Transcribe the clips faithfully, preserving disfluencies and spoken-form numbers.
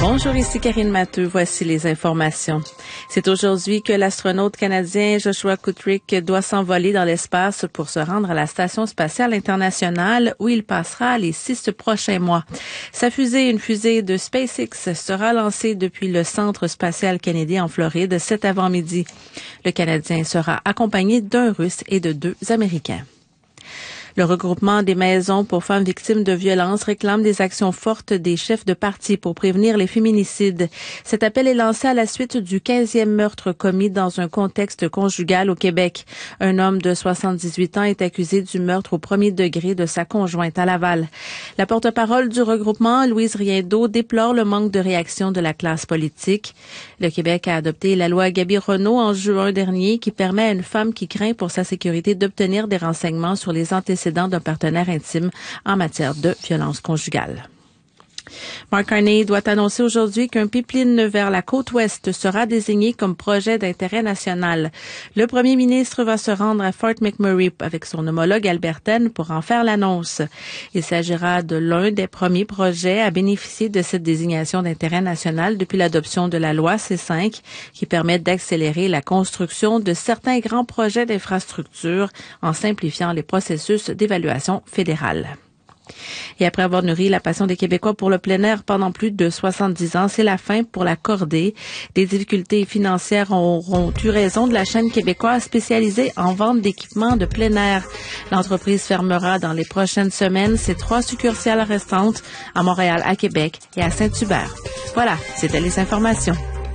Bonjour, ici Karine Matteux. Voici les informations. C'est aujourd'hui que l'astronaute canadien Joshua Kutrick doit s'envoler dans l'espace pour se rendre à la Station spatiale internationale où il passera les six prochains mois. Sa fusée, une fusée de SpaceX, sera lancée depuis le Centre spatial Kennedy en Floride cet avant-midi. Le Canadien sera accompagné d'un Russe et de deux Américains. Le regroupement des maisons pour femmes victimes de violences réclame des actions fortes des chefs de parti pour prévenir les féminicides. Cet appel est lancé à la suite du quinzième meurtre commis dans un contexte conjugal au Québec. Un homme de soixante-dix-huit ans est accusé du meurtre au premier degré de sa conjointe à Laval. La porte-parole du regroupement, Louise Riendeau, déplore le manque de réaction de la classe politique. Le Québec a adopté la loi Gabi-Renault en juin dernier qui permet à une femme qui craint pour sa sécurité d'obtenir des renseignements sur les antécédents d'un partenaire intime en matière de violence conjugale. Mark Carney doit annoncer aujourd'hui qu'un pipeline vers la côte ouest sera désigné comme projet d'intérêt national. Le premier ministre va se rendre à Fort McMurray avec son homologue albertaine pour en faire l'annonce. Il s'agira de l'un des premiers projets à bénéficier de cette désignation d'intérêt national depuis l'adoption de la loi C cinq qui permet d'accélérer la construction de certains grands projets d'infrastructure en simplifiant les processus d'évaluation fédérale. Et après avoir nourri la passion des Québécois pour le plein air pendant plus de soixante-dix ans, c'est la fin pour la cordée. Des difficultés financières auront eu raison de la chaîne québécoise spécialisée en vente d'équipements de plein air. L'entreprise fermera dans les prochaines semaines ses trois succursales restantes à Montréal, à Québec et à Saint-Hubert. Voilà, c'était les informations.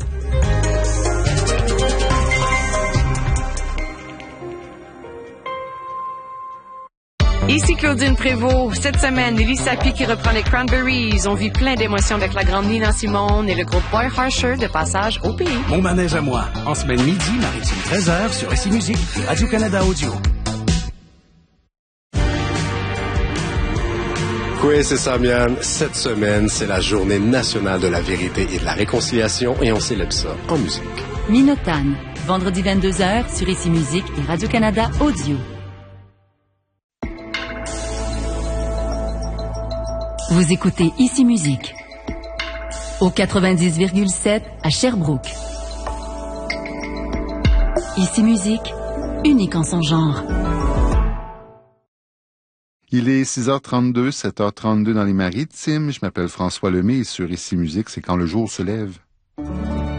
Ici Claudine Prévost. Cette semaine, Lily Sapi qui reprend les Cranberries. On vit plein d'émotions avec la grande Nina Simone et le groupe Boy Harsher de passage au pays. Mon manège à moi. En semaine midi, maritime treize heures sur I C Musique et Radio-Canada Audio. Oui, c'est Samian. Cette semaine, c'est la journée nationale de la vérité et de la réconciliation et on célèbre ça en musique. Minotane, vendredi vingt-deux heures sur I C Musique et Radio-Canada Audio. Vous écoutez Ici Musique au quatre-vingt-dix virgule sept à Sherbrooke. Ici Musique, unique en son genre. Il est six heures trente-deux, sept heures trente-deux dans les Maritimes. Je m'appelle François Lemay et sur Ici Musique, c'est quand le jour se lève.